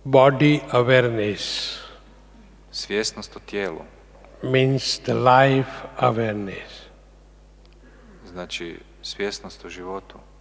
Body awareness svjesnost o tijelu means the life awareness. znači svjesnost o životu.